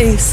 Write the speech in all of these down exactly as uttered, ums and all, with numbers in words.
please.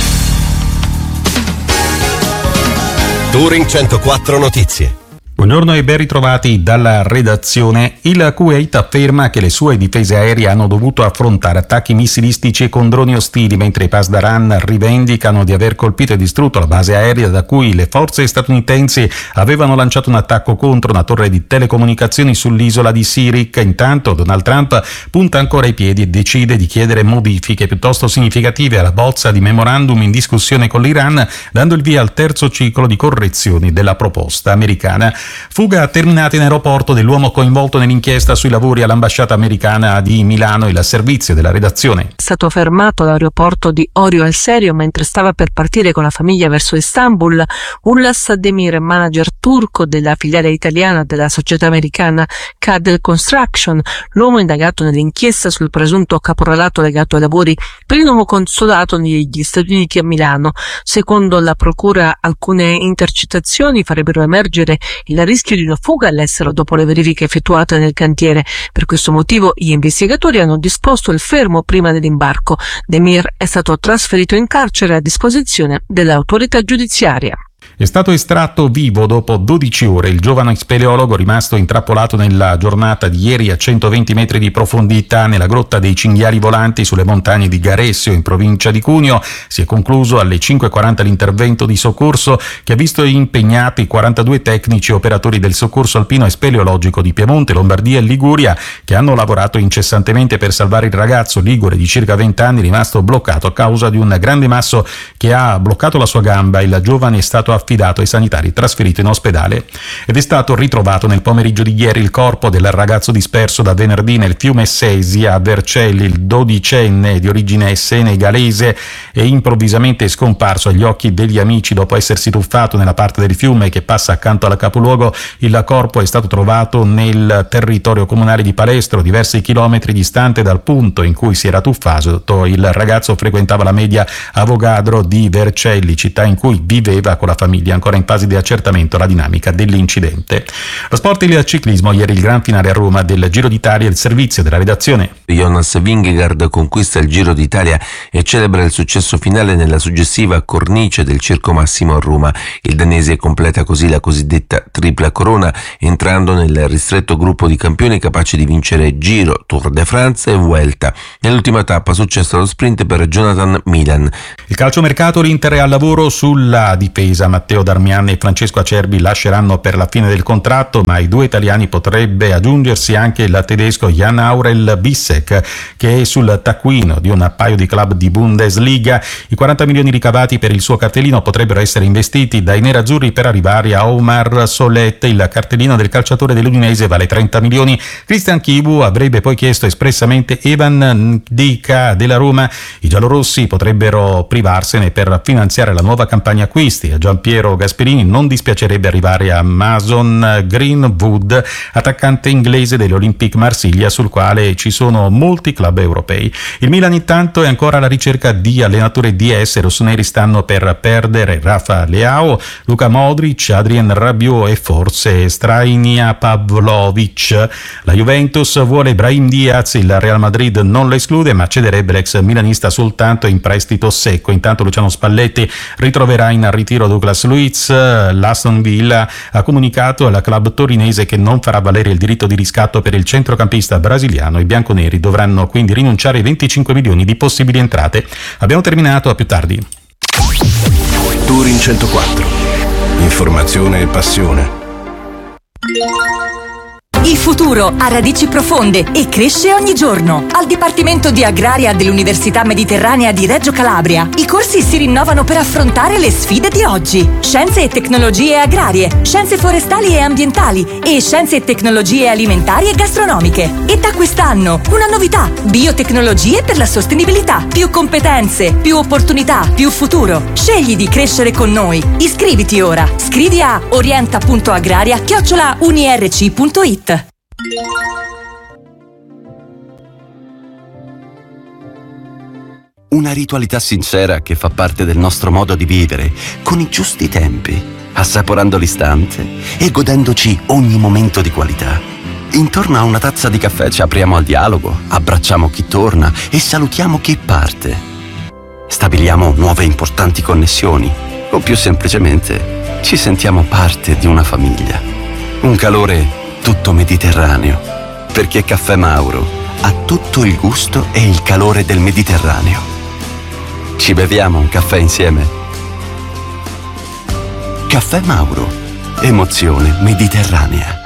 Touring centoquattro Notizie. Buongiorno e ben ritrovati dalla redazione. Il Kuwait afferma che le sue difese aeree hanno dovuto affrontare attacchi missilistici con droni ostili, mentre i Pasdaran rivendicano di aver colpito e distrutto la base aerea da cui le forze statunitensi avevano lanciato un attacco contro una torre di telecomunicazioni sull'isola di Sirik. Intanto Donald Trump punta ancora i piedi e decide di chiedere modifiche piuttosto significative alla bozza di memorandum in discussione con l'Iran, dando il via al terzo ciclo di correzioni della proposta americana. Fuga terminata in aeroporto dell'uomo coinvolto nell'inchiesta sui lavori all'ambasciata americana di Milano. Il servizio della redazione. È stato fermato all'aeroporto di Orio al Serio mentre stava per partire con la famiglia verso Istanbul Ullas Demir, manager turco della filiale italiana della società americana Cadel Construction, l'uomo indagato nell'inchiesta sul presunto caporalato legato ai lavori per il nuovo consolato negli Stati Uniti a Milano. Secondo la procura, alcune intercettazioni farebbero emergere il il rischio di una fuga all'estero dopo le verifiche effettuate nel cantiere. Per questo motivo gli investigatori hanno disposto il fermo prima dell'imbarco. Demir è stato trasferito in carcere a disposizione dell'autorità giudiziaria. È stato estratto vivo dopo dodici ore il giovane speleologo rimasto intrappolato nella giornata di ieri a centoventi metri di profondità nella grotta dei cinghiali volanti sulle montagne di Garessio in provincia di Cuneo. Si è concluso alle cinque e quaranta l'intervento di soccorso che ha visto impegnati quarantadue tecnici operatori del soccorso alpino e speleologico di Piemonte, Lombardia e Liguria, che hanno lavorato incessantemente per salvare il ragazzo ligure di circa venti anni rimasto bloccato a causa di un grande masso che ha bloccato la sua gamba. Il giovane è stato affidato ai sanitari, trasferito in ospedale, ed è stato ritrovato nel pomeriggio di ieri il corpo del ragazzo disperso da venerdì nel fiume Sesi a Vercelli. Il dodicenne di origine senegalese è improvvisamente scomparso agli occhi degli amici dopo essersi tuffato nella parte del fiume che passa accanto al capoluogo. Il corpo è stato trovato nel territorio comunale di Palestro, diversi chilometri distante dal punto in cui si era tuffato. Il ragazzo frequentava la media Avogadro di Vercelli, città in cui viveva con la famiglia. Ancora in fase di accertamento la dinamica dell'incidente. Lo sport e il ciclismo. Ieri il gran finale a Roma del Giro d'Italia. Il servizio della redazione. Jonas Vingegaard conquista il Giro d'Italia e celebra il successo finale nella suggestiva cornice del Circo Massimo a Roma. Il danese completa così la cosiddetta tripla corona, entrando nel ristretto gruppo di campioni capaci di vincere Giro, Tour de France e Vuelta. Nell'ultima tappa successo allo sprint per Jonathan Milan. Il calciomercato. L'Inter è al lavoro sulla difesa. Matteo Darmian e Francesco Acerbi lasceranno per la fine del contratto, ma ai due italiani potrebbe aggiungersi anche il tedesco Jan Aurel Bissek, che è sul taccuino di un paio di club di Bundesliga. I quaranta milioni ricavati per il suo cartellino potrebbero essere investiti dai nerazzurri per arrivare a Omar Solet. Il cartellino del calciatore dell'Udinese vale trenta milioni. Cristian Chivu avrebbe poi chiesto espressamente Evan Ndika della Roma. I giallorossi potrebbero privarsene per finanziare la nuova campagna acquisti. A Giampiero Gasperini non dispiacerebbe arrivare a Mason Greenwood, attaccante inglese dell'Olympique Marsiglia, sul quale ci sono molti club europei. Il Milan intanto è ancora alla ricerca di allenatori D S. I rossoneri stanno per perdere Rafa Leao, Luka Modric, Adrien Rabiot e forse Strainia Pavlovic. La Juventus vuole Brahim Diaz, il Real Madrid non lo esclude, ma cederebbe l'ex milanista soltanto in prestito secco. Intanto Luciano Spalletti ritroverà in ritiro Douglas Luiz. L'Aston Villa ha comunicato al club torinese che non farà valere il diritto di riscatto per il centrocampista brasiliano. I bianconeri dovranno quindi rinunciare ai venticinque milioni di possibili entrate. Abbiamo terminato, a più tardi. Touring centoquattro. Informazione e passione. Il futuro ha radici profonde e cresce ogni giorno. Al Dipartimento di Agraria dell'Università Mediterranea di Reggio Calabria, i corsi si rinnovano per affrontare le sfide di oggi. Scienze e tecnologie agrarie, scienze forestali e ambientali e scienze e tecnologie alimentari e gastronomiche. E da quest'anno una novità: biotecnologie per la sostenibilità. Più competenze, più opportunità, più futuro. Scegli di crescere con noi. Iscriviti ora. Scrivi a orienta punto agraria chiocciola unirc punto it. Una ritualità sincera che fa parte del nostro modo di vivere, con i giusti tempi, assaporando l'istante e godendoci ogni momento di qualità. Intorno a una tazza di caffè ci apriamo al dialogo, abbracciamo chi torna e salutiamo chi parte. stabiliamo nuove importanti connessioni o più semplicemente ci sentiamo parte di una famiglia. Un calore tutto mediterraneo, perché Caffè Mauro ha tutto il gusto e il calore del Mediterraneo. Ci beviamo un caffè insieme? Caffè Mauro, emozione mediterranea.